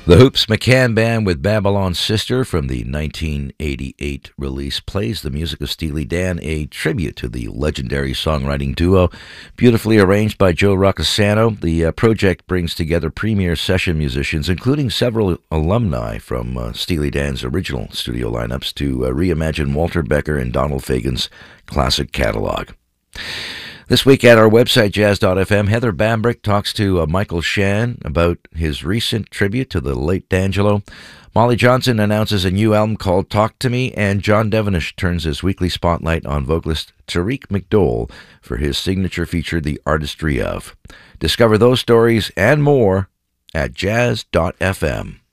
The Hoops McCann Band with Babylon's Sister from the 1988 release plays the music of Steely Dan, a tribute to the legendary songwriting duo. Beautifully arranged by Joe Roccasano, the project brings together premier session musicians, including several alumni from Steely Dan's original studio lineups, to reimagine Walter Becker and Donald Fagen's classic catalog. This week at our website, jazz.fm, Heather Bambrick talks to Michael Shan about his recent tribute to the late D'Angelo. Molly Johnson announces a new album called Talk to Me, and John Devenish turns his weekly spotlight on vocalist Tariq McDowell for his signature feature, The Artistry Of. Discover those stories and more at jazz.fm.